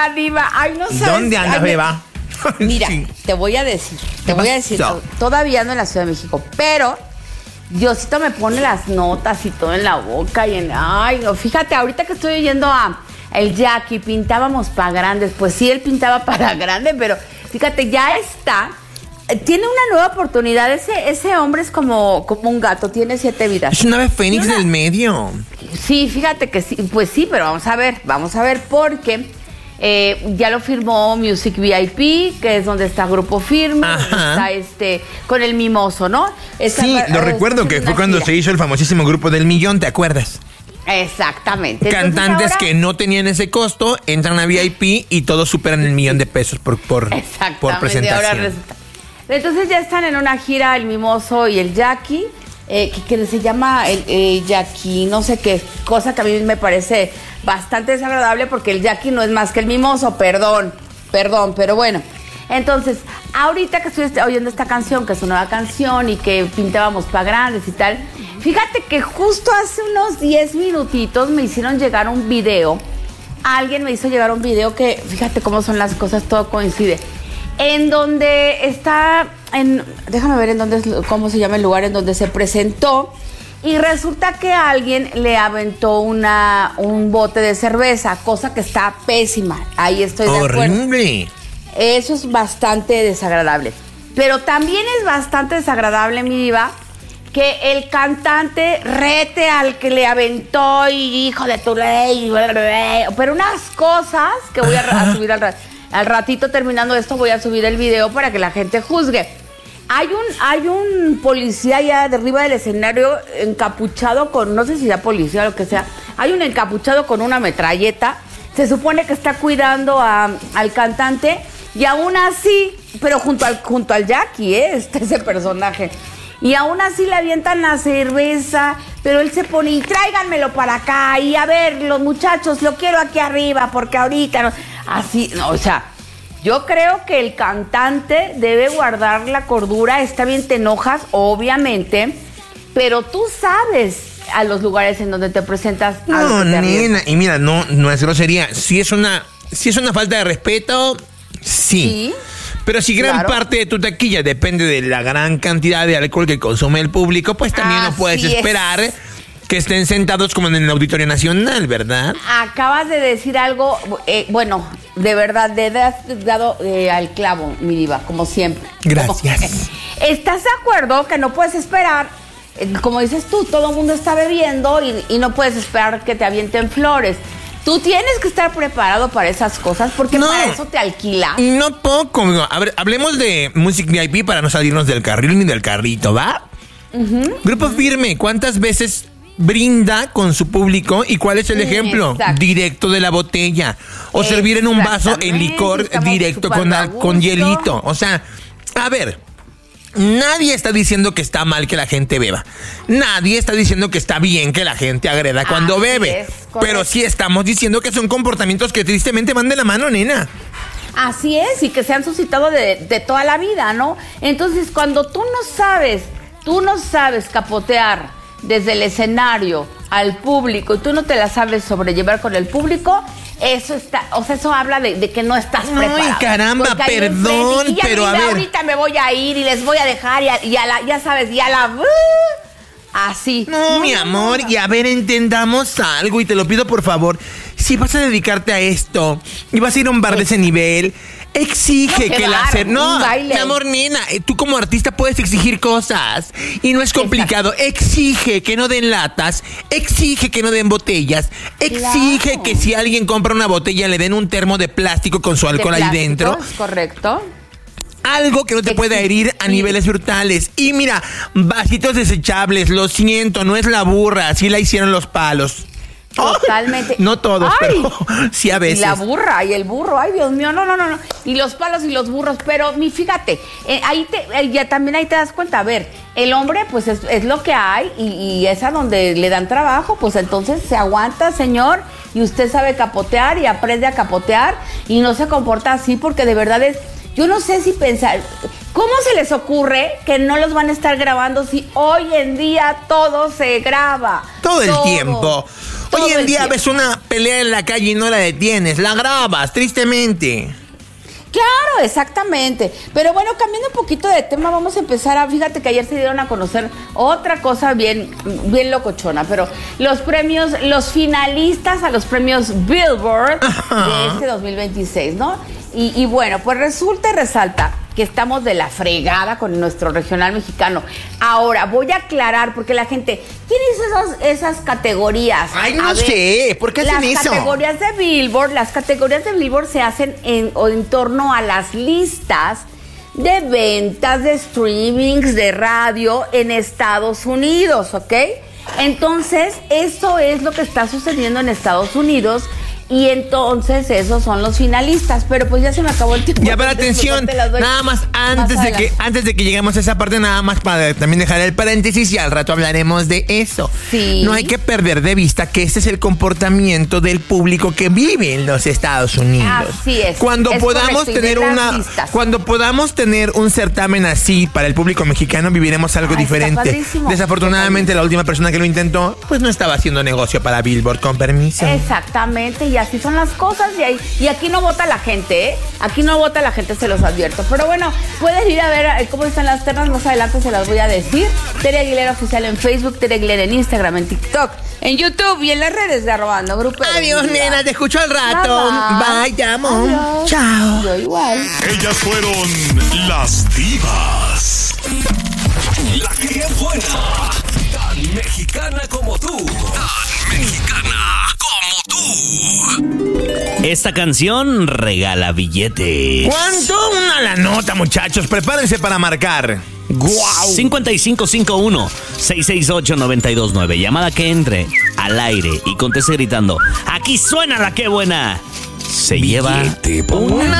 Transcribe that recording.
verdad, diva. Ay, no sabes. ¿Dónde andas, beba? Mira, Sí. te voy a decir, pasó? todavía no en la Ciudad de México, pero Diosito me pone las notas y todo en la boca y en... Ay, no, fíjate, ahorita que estoy oyendo a el Jackie, pintábamos para grandes, pues sí, él pintaba para grande, pero fíjate, ya está... Tiene una nueva oportunidad. Ese hombre es como un gato, tiene 7 vidas. Es una ave fénix del medio. Sí, fíjate que sí, pues sí, pero vamos a ver porque ya lo firmó Music VIP, que es donde está Grupo Firme, Ajá. está con el Mimoso, ¿no? Sí, lo recuerdo que fue cuando se hizo el famosísimo Grupo del Millón, ¿te acuerdas? Exactamente. Cantantes que no tenían ese costo entran a VIP y todos superan el $1,000,000 por presentación. Ahora resulta. Entonces ya están en una gira el Mimoso y el Jackie, que se llama el Jackie, no sé qué, cosa que a mí me parece bastante desagradable porque el Jackie no es más que el Mimoso, perdón, pero bueno. Entonces, ahorita que estoy oyendo esta canción, que es una nueva canción y que pintábamos para grandes y tal, fíjate que justo hace unos 10 minutitos me hicieron llegar un video. Alguien me hizo llegar un video que, fíjate cómo son las cosas, todo coincide. En donde está, déjame ver cómo se llama el lugar en donde se presentó. Y resulta que alguien le aventó un bote de cerveza, cosa que está pésima. Ahí estoy de acuerdo. ¡Horrible! Eso es bastante desagradable. Pero también es bastante desagradable, mi diva, que el cantante rete al que le aventó y hijo de tu ley. Pero unas cosas que voy a subir al ratito terminando esto, voy a subir el video para que la gente juzgue. Hay un policía allá de arriba del escenario encapuchado con, no sé si sea policía o lo que sea, hay un encapuchado con una metralleta, se supone que está cuidando al cantante y aún así, pero junto al Jackie, ese personaje, y aún así le avientan la cerveza, pero él se pone y tráiganmelo para acá y a ver, los muchachos, lo quiero aquí arriba porque ahorita no, así, no, o sea... Yo creo que el cantante debe guardar la cordura. Está bien, te enojas, obviamente, pero tú sabes a los lugares en donde te presentas. No, nena, y mira, no es grosería. Si es una falta de respeto, sí. Pero si gran parte de tu taquilla depende de la gran cantidad de alcohol que consume el público, pues también no puedes esperar que estén sentados como en el Auditorio Nacional, ¿verdad? Acabas de decir algo, bueno, de verdad, has dado al clavo, mi diva, como siempre. Gracias. ¿Estás de acuerdo que no puedes esperar? Como dices tú, todo el mundo está bebiendo y no puedes esperar que te avienten flores. Tú tienes que estar preparado para esas cosas porque para eso te alquila. No poco. A ver, hablemos de Music VIP para no salirnos del carril ni del carrito, ¿va? Grupo Firme, ¿cuántas veces brinda con su público y cuál es el ejemplo? Exacto. Directo de la botella o servir en un vaso el licor directo con hielito? O sea, a ver, nadie está diciendo que está mal que la gente beba, nadie está diciendo que está bien que la gente agreda cuando bebe, pero sí estamos diciendo que son comportamientos que tristemente van de la mano, nena. Así es, y que se han suscitado de toda la vida, ¿no? Entonces, cuando tú no sabes capotear desde el escenario al público y tú no te la sabes sobrellevar con el público, eso habla de que no estás preparado. Ay, caramba, perdón, pero a ver. Ahorita me voy a ir y les voy a dejar ya sabes, así. No, mi amor, y a ver, entendamos algo y te lo pido por favor. Si vas a dedicarte a esto y vas a ir a un bar de ese nivel, exige que la No, mi amor, nena, tú como artista puedes exigir cosas y no es complicado. Exige que no den latas, exige que no den botellas, exige que si alguien compra una botella le den un termo de plástico con su alcohol ahí dentro. Es correcto. Algo que no te pueda herir a niveles brutales. Y mira, vasitos desechables, lo siento, no es la burra, así la hicieron los palos. Totalmente. No todos, pero sí a veces. Y la burra y el burro, ay Dios mío, no. Y los palos y los burros, pero fíjate, ahí te das cuenta, a ver, el hombre pues es lo que hay y es a donde le dan trabajo, pues entonces se aguanta, señor, y usted sabe capotear y aprende a capotear y no se comporta así porque de verdad yo no sé si pensar, ¿Cómo se les ocurre que no los van a estar grabando si hoy en día todo se graba? Todo el tiempo. Hoy en día ves una pelea en la calle y no la detienes, la grabas, tristemente. Claro, exactamente. Pero bueno, cambiando un poquito de tema, vamos a empezar fíjate que ayer se dieron a conocer otra cosa bien locochona, pero los finalistas a los premios Billboard de este 2026, ¿no? Y bueno, pues resulta y resalta que estamos de la fregada con nuestro regional mexicano. Ahora, voy a aclarar, porque la gente, ¿quién hizo esas categorías? Ay, no sé, ¿por qué hacen eso? Las categorías de Billboard se hacen en torno a las listas de ventas, de streamings, de radio en Estados Unidos, ¿ok? Entonces, eso es lo que está sucediendo en Estados Unidos. Y entonces esos son los finalistas. Pero pues ya se me acabó el tiempo. Ya, pero atención, nada más antes de que lleguemos a esa parte, nada más para también dejar el paréntesis y al rato hablaremos de eso. Sí. No hay que perder de vista que este es el comportamiento del público que vive en los Estados Unidos. Así es. Cuando podamos tener un certamen así para el público mexicano, viviremos algo diferente. Desafortunadamente, la última persona que lo intentó, pues no estaba haciendo negocio para Billboard, con permiso. Exactamente. Y así son las cosas y aquí no vota la gente, ¿eh? Aquí no vota la gente, se los advierto. Pero bueno, puedes ir a ver cómo están las ternas, más adelante se las voy a decir. Tere Aguilera Oficial en Facebook, Tere Aguilera en Instagram, en TikTok, en YouTube y en las redes de Arrobando Grupo. Adiós, nena, te escucho al rato. Bye, te amo. Chao. Yo igual. Ellas fueron las divas. La que es buena, tan mexicana como tú. Tan mexicana como tú. Esta canción regala billetes. ¿Cuánto? Una la nota, muchachos. Prepárense para marcar. ¡Guau! 5551-668-929. Llamada que entre al aire y conteste gritando: aquí suena la que buena. Se lleva una